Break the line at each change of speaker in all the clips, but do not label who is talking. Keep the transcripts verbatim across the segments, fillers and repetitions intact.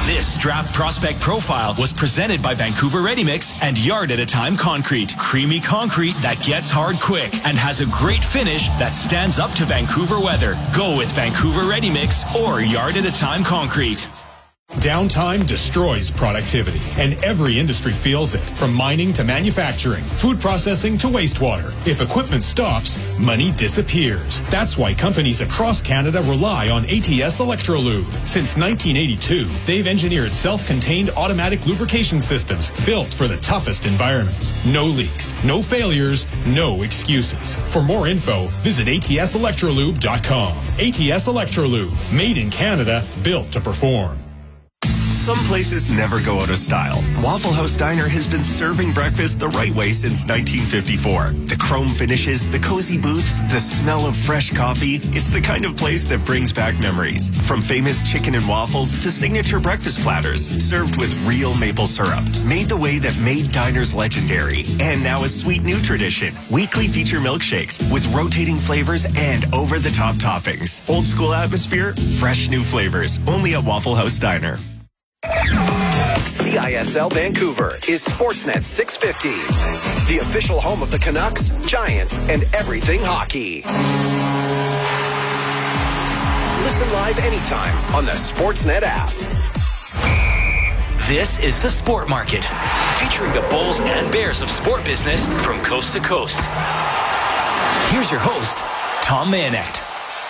This Draft Prospect Profile was presented by Vancouver Ready Mix and Yard at a Time Concrete. Creamy concrete that gets hard quick and has a great finish that stands up to Vancouver weather. Go with Vancouver Ready Mix or Yard at a Time Concrete.
Downtime destroys productivity, and every industry feels it, from mining to manufacturing, food processing to wastewater. If equipment stops, money disappears. That's why companies across Canada rely on A T S Electrolube. Since nineteen eighty-two, they've engineered self-contained automatic lubrication systems built for the toughest environments. No leaks, no failures, no excuses. For more info, visit A T S electrolube dot com. A T S Electrolube, made in Canada, built to perform.
Some places never go out of style. Waffle House Diner has been serving breakfast the right way since nineteen fifty-four. The chrome finishes, the cozy booths, the smell of fresh coffee. It's the kind of place that brings back memories. From famous chicken and waffles to signature breakfast platters served with real maple syrup. Made the way that made diners legendary. And now a sweet new tradition. Weekly feature milkshakes with rotating flavors and over-the-top toppings. Old school atmosphere, fresh new flavors. Only at Waffle House Diner.
C I S L Vancouver is Sportsnet six fifty, the official home of the Canucks, Giants, and everything hockey. Listen live anytime on the Sportsnet app.
This is the Sport Market, featuring the Bulls and Bears of sport business from coast to coast. Here's your host, Tom Mayonet.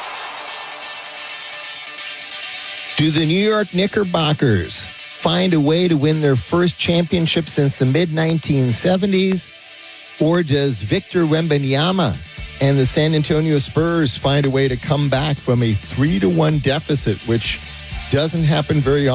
Do the New York Knickerbockers find a way to win their first championship since the mid nineteen seventies? Or does Victor Wembanyama and the San Antonio Spurs find a way to come back from a three to one deficit, which doesn't happen very often?